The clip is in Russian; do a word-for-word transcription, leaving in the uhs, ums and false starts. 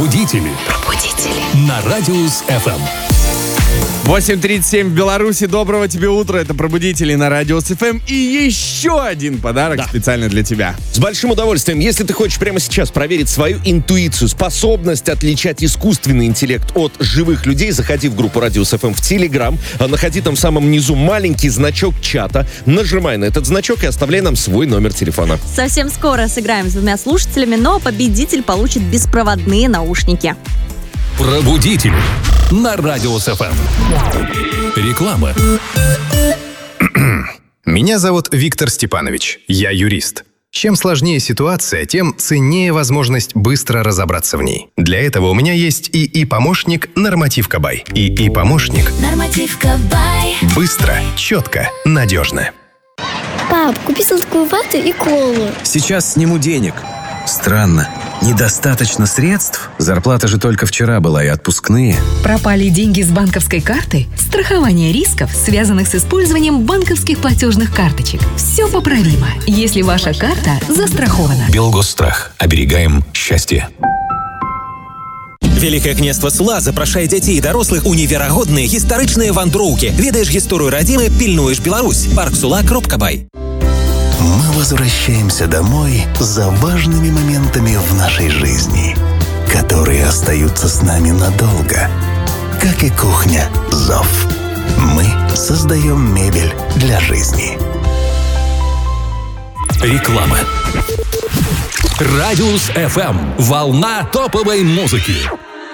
Будители. Пробудители. На Радиус эф эм. восемь тридцать семь в Беларуси. Доброго тебе утра. Это «Пробудители» на Радиус эф эм. И еще один подарок да. специально для тебя. С большим удовольствием. Если ты хочешь прямо сейчас проверить свою интуицию, способность отличать искусственный интеллект от живых людей, заходи в группу Радиус эф эм в Телеграм, находи там в самом низу маленький значок чата, нажимай на этот значок и оставляй нам свой номер телефона. Совсем скоро сыграем с двумя слушателями, но победитель получит беспроводные наушники. Пробудители на Радиус эф эм. Реклама. Меня зовут Виктор Степанович. Я юрист. Чем сложнее ситуация, тем ценнее возможность быстро разобраться в ней. Для этого у меня есть ИИ-помощник «Нормативка Бай». ИИ-помощник. Нормативка Бай. Быстро, четко, надежно. Пап, купи сладкую вату и колу. Сейчас сниму денег. Странно. Недостаточно средств? Зарплата же только вчера была и отпускные. Пропали деньги с банковской карты? Страхование рисков, связанных с использованием банковских платежных карточек. Все поправимо, если ваша карта застрахована. Белгосстрах. Оберегаем счастье. Великае княства Сула запрашае дзяцей і дарослых у неверагодныя гістарычныя вандроўкі. Ведаеш гісторыю радзімы, пільнуеш Беларусь. Парк Сула кропка бай. Мы возвращаемся домой за важными моментами в нашей жизни, которые остаются с нами надолго. Как и кухня «Зов». Мы создаем мебель для жизни. Реклама. Радиус эф эм. Волна топовой музыки.